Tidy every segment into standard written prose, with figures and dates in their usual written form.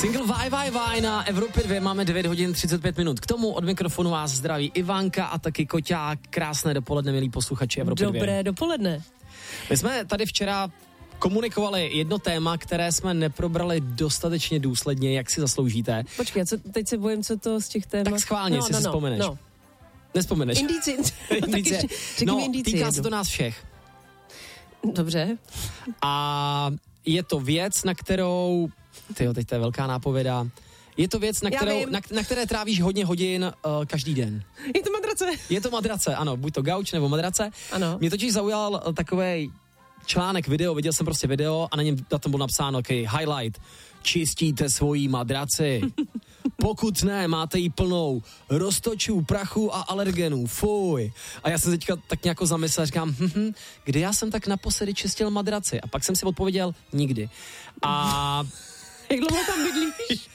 Single Vai na Evropě 2 máme 9 hodin 35 minut. K tomu od mikrofonu vás zdraví Ivanka a taky Koťák. Krásné dopoledne, milí posluchači Evropy 2. Dobré dopoledne. My jsme tady včera komunikovali jedno téma, které jsme neprobrali dostatečně důsledně, jak si zasloužíte. Počkej, teď se bojím, co to z těch témat... Tak schválně, si vzpomeneš. No. Nespomeneš. Indicie. Týká se to nás všech. Dobře. A je to věc, na kterou... Tyjo, teď to je velká nápověda. Je to věc, na které trávíš hodně hodin každý den. Je to madrace. Je to madrace, ano. Buď to gauč nebo madrace. Ano. Mě totiž zaujal takovej článek, video, viděl jsem prostě video a na tom bylo napsáno highlight. Čistíte svoji madraci. Pokud ne, máte ji plnou roztočů, prachu a alergenů. Fuj. A já jsem teďka tak nějak zamyslel, říkám, kdy já jsem tak naposledy čistil madraci? A pak jsem si odpověděl, nikdy. A... Jak dlouho tam bydlíš?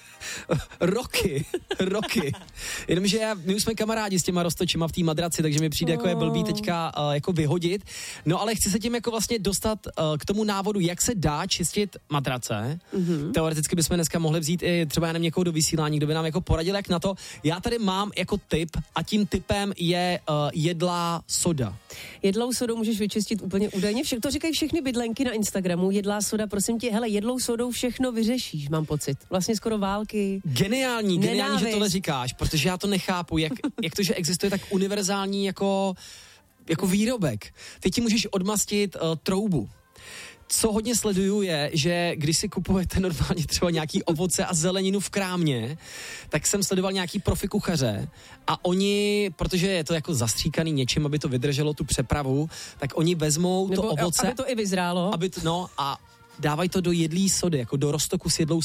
Roky. Jenomže my už jsme kamarádi s těma roztočima v té madraci, takže mi přijde jako je blbý teďka jako vyhodit. No ale chci se tím jako vlastně dostat k tomu návodu, jak se dá čistit madrace. Mm-hmm. Teoreticky bychom dneska mohli vzít i třeba já nevím někoho do vysílání, kdo by nám jako poradil, jak na to. Já tady mám jako tip a tím tipem je jedlá soda. Jedlou sodou můžeš vyčistit úplně údajně. To říkají všechny bydlenky na Instagramu. Jedlá soda, prosím tě, hele, jedlou sodou všechno vyřešíš, mám pocit. Vlastně skoro války. Geniální, že tohle říkáš, protože já to nechápu, jak to, že existuje tak univerzální jako výrobek. Teď ti můžeš odmastit troubu. Co hodně sleduju je, že když si kupujete normálně třeba nějaký ovoce a zeleninu v krámě, tak jsem sledoval nějaký profi kuchaře a oni, protože je to jako zastříkaný něčím, aby to vydrželo tu přepravu, tak oni vezmou to ovoce. Aby to i vyzrálo. A dávají to do jedlý sody, jako do roztoku s jedlou